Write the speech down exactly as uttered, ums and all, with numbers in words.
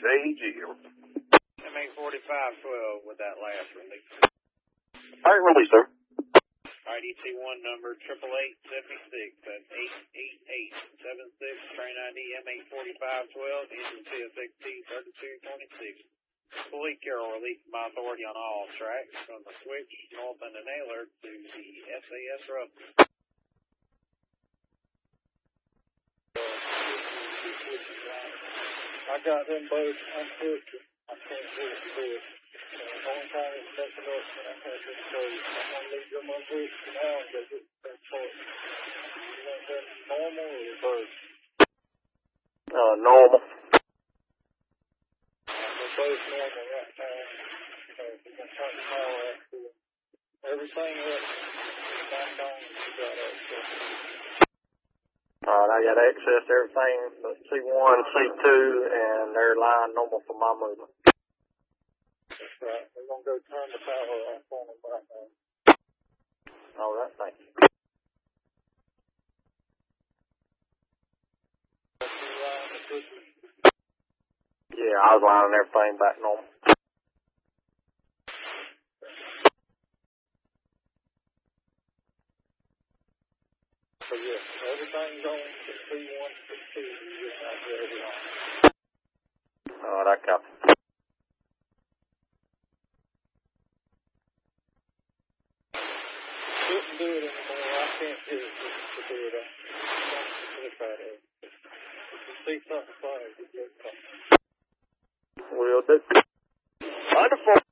A G. M A forty-five twelve with that last release. All right, release, sir. All right, E T one number triple eight seventy six. That's eight eight eight seven six. Train I D M A forty-five twelve. Engine C S X T thirty-two twenty-six. Fully Carroll released by authority on all tracks from the switch north and the Naylor to the S A S Russell. I got them both unhooked. I can't do it to it. The only time it's messing up, I can't do it. So I'm going to leave them unhooked now and go get that part. You want that normal or reverse? Uh, normal. They're both normal right now. So we're going to turn the power up to it. Everything else, back on, you got access. Alright, I got access to everything but C one, C two, and they're line normal for my movement. That's right. We're going to go turn the power off on them right now. Alright, thank you. Yeah, I was lining everything back normal. So yeah, everything's on to C one, C two, you just not ready on. Alright, I copy. Couldn't do it anymore. I can't do it to, to do it. I can't look at it. If you see something funny, just look at it. Will do. Wonderful.